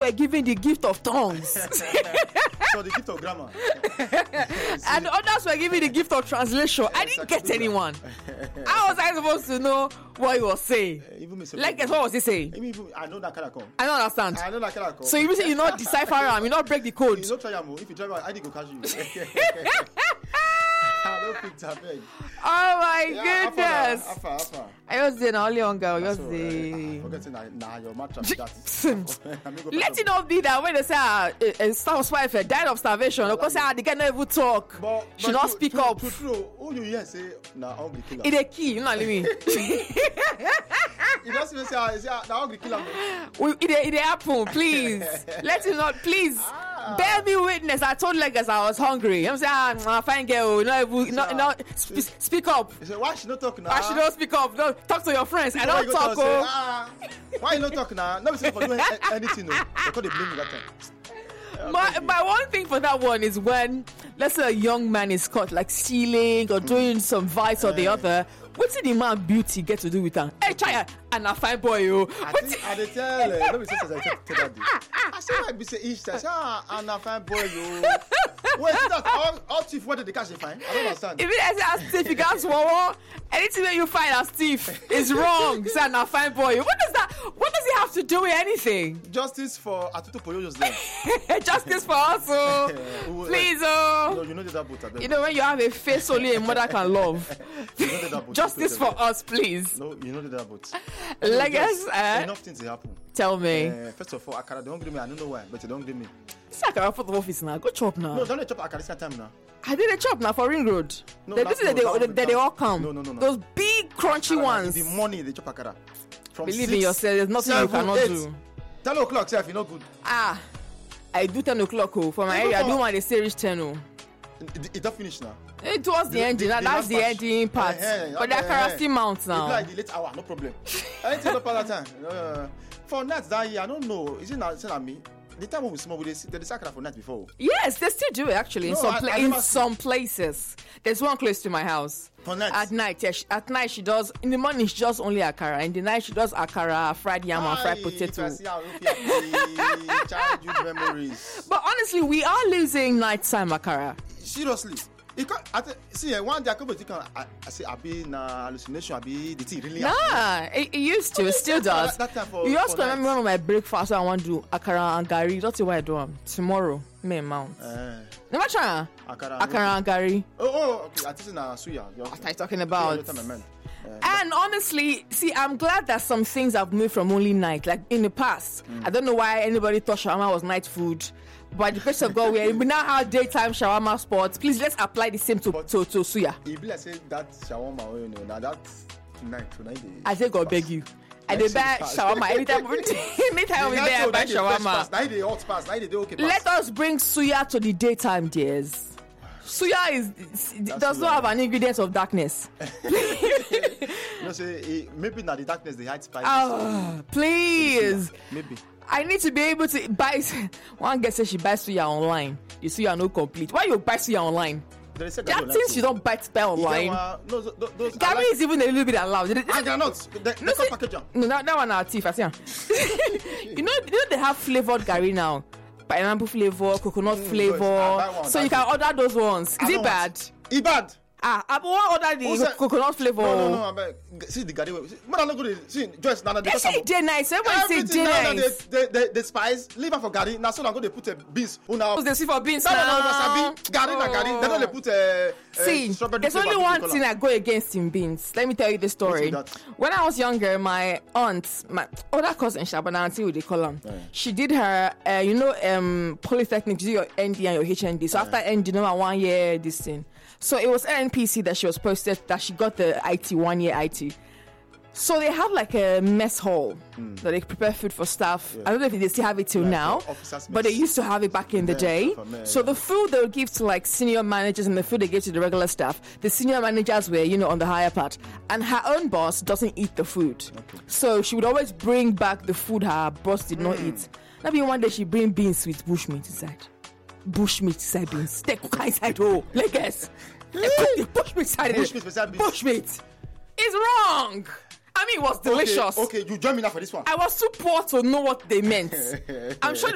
were given the gift of tongues. So the gift of grammar. And others were given the gift of translation. I didn't get anyone. How was I supposed to know what he was saying? Like, guess what was he saying? I know that character. I don't understand. I know that character. So you say you not decipher him, you not break the code. You not try if you try, I think go catch you. I don't think that big. Oh my goodness! Afa. I was the only one girl. Forgetting that your mattress. Let it not be that when they say a spouse wife died of starvation, of course they cannot even talk. She not speak up. True. Who you hear say na hungry killer? It's a key, you know what I mean? You don't even say na hungry killer. It happen, please. Let it not, please. Bear me witness. I told Legas I was hungry. I'm saying, fine girl, speak up. You say, why she not talk now? Why she don't speak up? No, talk to your friends. I don't talk. Why you not talk now? No, say for doing anything. They call the blame that time. My one thing for that one is when, let's say, a young man is caught like stealing or doing some vice or the other. What's the man beauty get to do with her? Hey, try and a fine boy, you. I they tell. Let me say that day. I say I be say each time. And a fine boy, you. Wait, that all thief what did they catch a fine? I don't understand. If it as thief, you can't swallow. Anything that you find as thief is wrong. Say and a fine boy. What does that? What does it have to do with anything? Justice for Atutu Poyoyo's there. Justice for us, please, No, you know that boat. You know when you have a face only a mother can love. You know that boat. Justice for us, please. No, you know that boat. Like us, enough things happen. Tell me. First of all, Akara don't give me. I don't know why, but you don't give me. See Akara for the office now. Go chop now. No, don't chop Akara this time now. I did a chop now for Ring Road. No, they all come. No. Those big crunchy ones. The money they chop Akara. Believe in yourself. There's nothing you cannot do. 10 o'clock, say if you're not good. I do 10 o'clock. For my area, I do want to say reach 10. It don't finish now. It was the ending. That's the ending part. But the Akara still mounts now. It's like the late hour, no problem. Anything up at that time. For nights that year, I don't know. Is it not me? The time when we small, they Akara for night before. Yes, they still do it actually. In some places. There's one close to my house. For night? At night, yeah. At night she does. In the morning she does only Akara. In the night she does Akara, fried yam and fried potato. Childhood memories. But honestly, we are losing nighttime Akara. Seriously. See, one day I come to I say, I be na hallucination, I be the tea really. Nah, it used to, it still does. You also remember one of my breakfast I want to do Akara and Gari. That's why I do them tomorrow. May mount. Never try Akara and Gari. Oh, okay. I think it's na suya. What are you talking about? And honestly, see, I'm glad that some things have moved from only night. Like in the past, I don't know why anybody thought shawarma was night food. By the grace of God, we now have daytime shawarma spots. Please, let's apply the same to suya. If let's say that shawarma, now that's tonight. I say God beg you. I dey buy shawarma anytime we there. I buy shawarma. Let us bring suya to the daytime, dears. Suya does not have an ingredient of darkness. Maybe not the darkness they hide spices. Please. Maybe. I need to be able to buy. One girl says she buys suya online. The suya no complete. Why you buy suya online? There are things you don't buy online. Gary is even a little bit allowed. And they're not. They can't package them. No, that one are thief. You know they have flavored Gary now. Pineapple flavor, coconut flavor. So you can order those ones. Is it bad? It's bad. I order the coconut flavor. No. See the Gary. Mother no good. See, Joyce, Nana. They say day nice. Everyone say day nice. The spice. Leave her for Gary. Now so I'm going to put beans. They see for beans now. No. Gary. They don't put see, there's only one thing I go against in beans. Let me tell you the story. When I was younger, my aunt, my other cousin, Shabana auntie, what they call her, she did her, polytechnic, you do your ND and your HND. So after ND, 1 year this thing. So it was NPC that she was posted that she got the IT 1 year IT. So they have like a mess hall that they prepare food for staff. I don't know if they still have it till now, but they used to have it back in the day. So the food they would give to like senior managers and the food they gave to the regular staff, the senior managers were, on the higher part. And her own boss doesn't eat the food. So she would always bring back the food her boss did not eat. Maybe one day she bring beans with bushmeat inside. Bushmeat inside beans. They cook inside like us. They put the bushmeat inside bushmeat. It's wrong. I mean, it was delicious. Okay, you join me now for this one. I was too poor to know what they meant. I'm sure